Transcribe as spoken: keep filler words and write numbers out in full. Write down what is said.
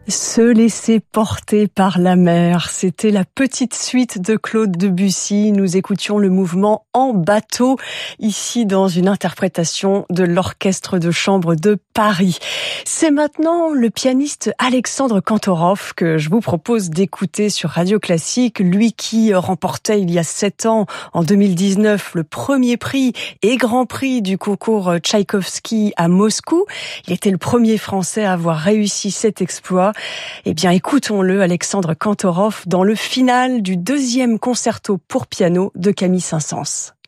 Se laisser porter par la mer, c'était la petite suite de Claude Debussy. Nous écoutions le mouvement en bateau, ici dans une interprétation de l'Orchestre de chambre de Paris. C'est maintenant le pianiste Alexandre Kantorov que je vous propose d'écouter sur Radio Classique. Lui qui remportait il y a sept ans, en deux mille dix-neuf, le premier prix et grand prix du concours Tchaïkovski à Moscou. Il était le premier Français à avoir réussi cet exploit. Eh bien, écoutons-le, Alexandre Kantorov, dans le final du deuxième concerto pour piano de Camille Saint-Saëns.